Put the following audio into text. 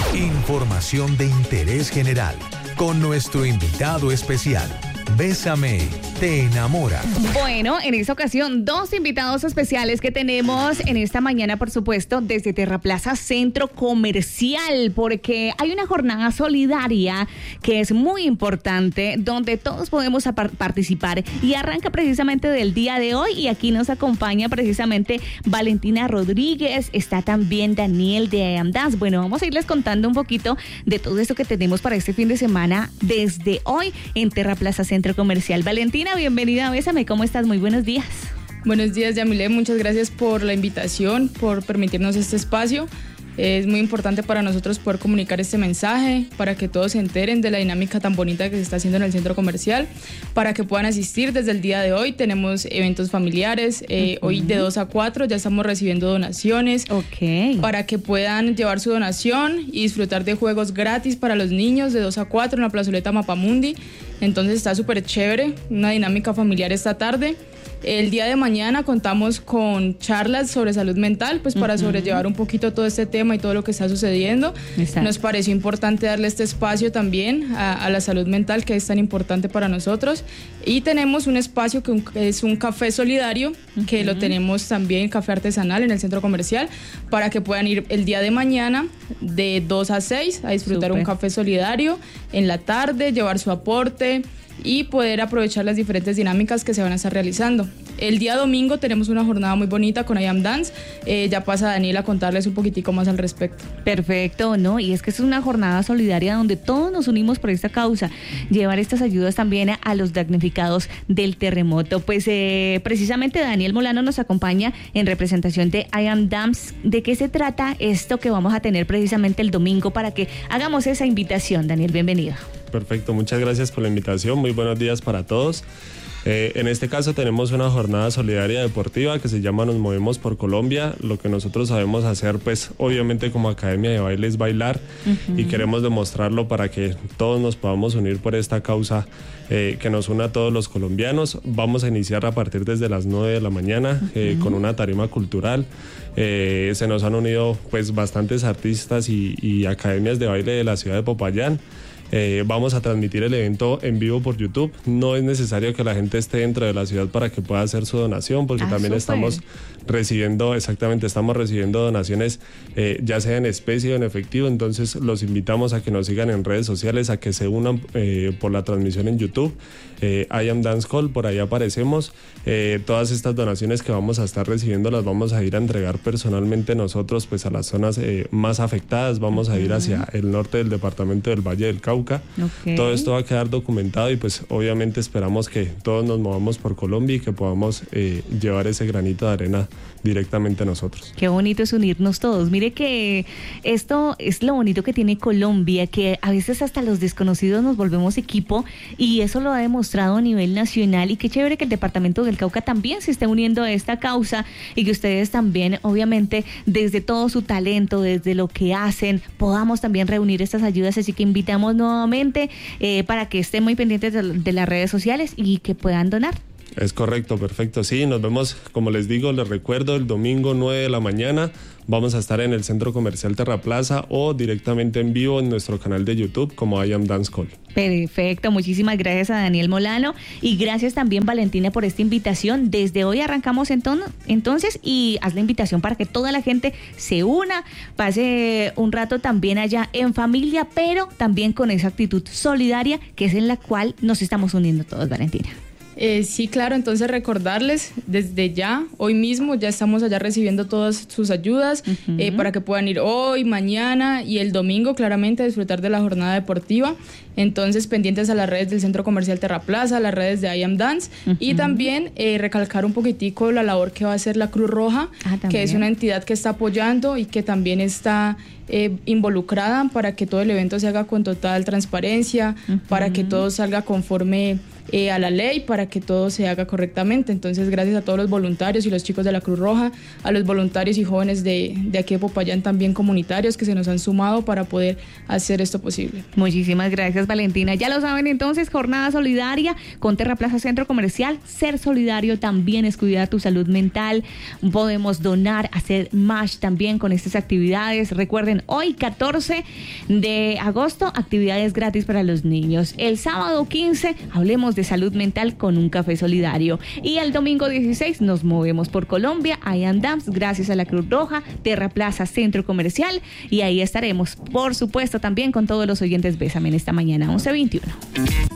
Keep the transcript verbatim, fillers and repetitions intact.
Información de interés general con nuestro invitado especial. Bésame, te enamora. Bueno, en esta ocasión, dos invitados especiales que tenemos en esta mañana, por supuesto, desde Terraplaza Centro Comercial, porque hay una jornada solidaria que es muy importante, donde todos podemos apar- participar y arranca precisamente del día de hoy. Y aquí nos acompaña precisamente Valentina Rodríguez, está también Daniel de I Am Dance. Bueno, vamos a irles contando un poquito de todo esto que tenemos para este fin de semana desde hoy en Terraplaza Centro Comercial. Valentina, bienvenida a Bésame, ¿cómo estás? Muy buenos días. Buenos días, Yamile, muchas gracias por la invitación, por permitirnos este espacio. Es muy importante para nosotros poder comunicar este mensaje, para que todos se enteren de la dinámica tan bonita que se está haciendo en el centro comercial, para que puedan asistir desde el día de hoy. Tenemos eventos familiares, eh, uh-huh. Hoy de dos a cuatro ya estamos recibiendo donaciones, okay. Para que puedan llevar su donación y disfrutar de juegos gratis para los niños de dos a cuatro en la plazoleta Mapamundi. Entonces está súper chévere, una dinámica familiar esta tarde. El día de mañana contamos con charlas sobre salud mental, pues para uh-huh. sobrellevar un poquito todo este tema y todo lo que está sucediendo. Exacto. Nos pareció importante darle este espacio también a, a la salud mental, que es tan importante para nosotros. Y tenemos un espacio que, un, que es un café solidario, uh-huh. que lo tenemos también, café artesanal en el centro comercial, para que puedan ir el día de mañana de dos a seis a disfrutar Super. un café solidario en la tarde, llevar su aporte y poder aprovechar las diferentes dinámicas que se van a estar realizando. El día domingo tenemos una jornada muy bonita con I Am Dance. Eh, ya pasa Daniel a contarles un poquitico más al respecto. Perfecto, ¿no? Y es que es una jornada solidaria donde todos nos unimos por esta causa, llevar estas ayudas también a, a los damnificados del terremoto. Pues eh, precisamente Daniel Molano nos acompaña en representación de I Am Dance. ¿De qué se trata esto que vamos a tener precisamente el domingo para que hagamos esa invitación? Daniel, bienvenido. Perfecto, muchas gracias por la invitación, muy buenos días para todos. Eh, en este caso tenemos una jornada solidaria deportiva que se llama Nos Movemos por Colombia. Lo que nosotros sabemos hacer, pues obviamente como academia de baile, es bailar, uh-huh. y queremos demostrarlo para que todos nos podamos unir por esta causa eh, que nos une a todos los colombianos. Vamos a iniciar a partir desde las nueve de la mañana, uh-huh. eh, con una tarima cultural. Eh, se nos han unido pues bastantes artistas y, y academias de baile de la ciudad de Popayán. Eh, vamos a transmitir el evento en vivo por YouTube. No es necesario que la gente esté dentro de la ciudad para que pueda hacer su donación, porque ah, también super. estamos recibiendo, exactamente, estamos recibiendo donaciones eh, ya sea en especie o en efectivo. Entonces los invitamos a que nos sigan en redes sociales, a que se unan eh, por la transmisión en YouTube. eh, I Am Dance Call, por ahí aparecemos. Eh, todas estas donaciones que vamos a estar recibiendo las vamos a ir a entregar personalmente nosotros, pues a las zonas eh, más afectadas. Vamos uh-huh. a ir hacia el norte del departamento del Valle del Cauca. Okay. Todo esto va a quedar documentado y pues obviamente esperamos que todos nos movamos por Colombia y que podamos eh, llevar ese granito de arena directamente a nosotros. Qué bonito es unirnos todos. Mire que esto es lo bonito que tiene Colombia, que a veces hasta los desconocidos nos volvemos equipo, y eso lo ha demostrado a nivel nacional. Y qué chévere que el departamento del Cauca también se esté uniendo a esta causa, y que ustedes también, obviamente, desde todo su talento, desde lo que hacen, podamos también reunir estas ayudas. Así que invitamos nuevamente eh, para que estén muy pendientes de, de las redes sociales y que puedan donar. Es correcto, perfecto. Sí, nos vemos, como les digo, les recuerdo, el domingo nueve de la mañana. Vamos a estar en el Centro Comercial Terraplaza o directamente en vivo en nuestro canal de YouTube como I Am Dance Call. Perfecto, muchísimas gracias a Daniel Molano y gracias también, Valentina, por esta invitación. Desde hoy arrancamos enton- entonces y haz la invitación para que toda la gente se una, pase un rato también allá en familia, pero también con esa actitud solidaria que es en la cual nos estamos uniendo todos, Valentina. Eh, sí, claro, entonces recordarles desde ya, hoy mismo ya estamos allá recibiendo todas sus ayudas, uh-huh. eh, para que puedan ir hoy, mañana y el domingo claramente a disfrutar de la jornada deportiva. Entonces pendientes a las redes del Centro Comercial Terraplaza, las redes de I Am Dance, uh-huh. y también eh, recalcar un poquitico la labor que va a hacer la Cruz Roja, ah, que es una entidad que está apoyando y que también está eh, involucrada para que todo el evento se haga con total transparencia, uh-huh. para que todo salga conforme eh, a la ley para que todo se haga correctamente. Entonces, gracias a todos los voluntarios y los chicos de la Cruz Roja, a los voluntarios y jóvenes de, de aquí de Popayán, también comunitarios que se nos han sumado para poder hacer esto posible. Muchísimas gracias, Valentina. Ya lo saben entonces, jornada solidaria con Terraplaza Centro Comercial. Ser solidario también es cuidar tu salud mental. Podemos donar, hacer match también con estas actividades. Recuerden, hoy catorce de agosto, actividades gratis para los niños. El sábado quince, hablemos de salud mental con un café solidario. Y el domingo dieciséis nos movemos por Colombia, ahí andamos, gracias a la Cruz Roja, Terraplaza Centro Comercial, y ahí estaremos, por supuesto, también con todos los oyentes Bésame en esta mañana, once veintiuno.